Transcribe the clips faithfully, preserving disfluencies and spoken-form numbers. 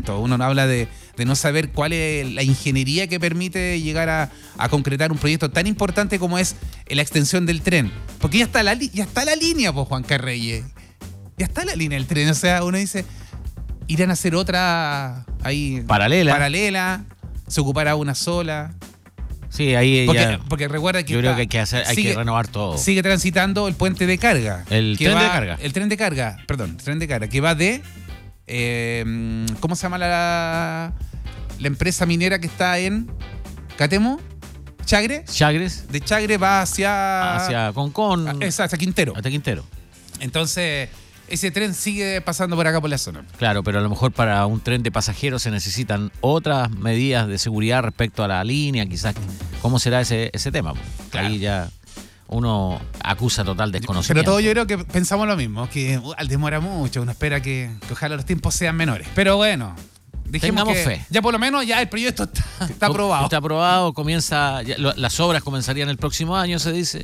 lento. Uno habla de, de no saber cuál es la ingeniería que permite llegar a, a concretar un proyecto tan importante como es la extensión del tren. Porque ya está la, ya está la línea, pues, Juan Carreyes. Ya está la línea del tren. O sea, uno dice, irán a hacer otra ahí paralela. paralela, se ocupará una sola. Sí, ahí porque, ya, porque recuerda que yo está, creo que hay que, hacer, hay sigue, que renovar todo. Sigue transitando el puente de carga. El tren va, de carga. El tren de carga, perdón, el tren de carga, que va de... Eh, ¿Cómo se llama la, la empresa minera que está en Catemo? ¿Chagre? Chagres. De Chagre va hacia... Hacia Concón. Exacto, hacia Quintero. Hasta Quintero. Entonces... Ese tren sigue pasando por acá por la zona. Claro, pero a lo mejor para un tren de pasajeros se necesitan otras medidas de seguridad respecto a la línea, quizás. ¿Cómo será ese, ese tema? Claro. Ahí ya uno acusa total desconocimiento. Pero todo yo creo que pensamos lo mismo, que uh, demora mucho, uno espera que, que ojalá los tiempos sean menores. Pero bueno, dijimos tengamos que fe. Ya por lo menos ya el proyecto está, está aprobado. Está aprobado, comienza, ya, lo, las obras comenzarían el próximo año, se dice.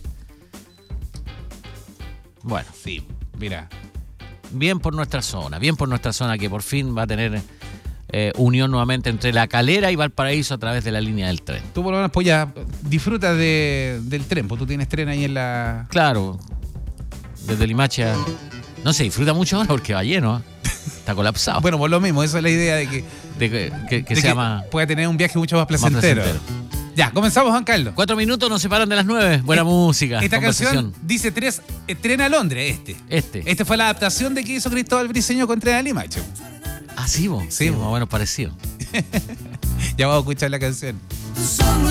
Bueno. Sí, mira. Bien por nuestra zona, bien por nuestra zona que por fin va a tener eh, unión nuevamente entre La Calera y Valparaíso a través de la línea del tren. Tú por lo menos pues ya disfrutas de, del tren, pues tú tienes tren ahí en la... Claro, desde Limache a... No se disfruta mucho ahora porque va lleno, ¿eh? Está colapsado. Bueno, por lo mismo, esa es la idea de que... De que, que, que de se que llama... pueda tener un viaje mucho más placentero. Más placentero. Ya, comenzamos, Juan Carlos. Cuatro minutos nos separan de las nueve. Buena es, música. Esta canción dice tres, eh, Tren a Londres, este. Este. Este fue la adaptación de que hizo Cristóbal Briceño con Tren a Limache. Ah, sí, vos. Sí, sí vos. Más o menos parecido. Ya vamos a escuchar la canción. Solo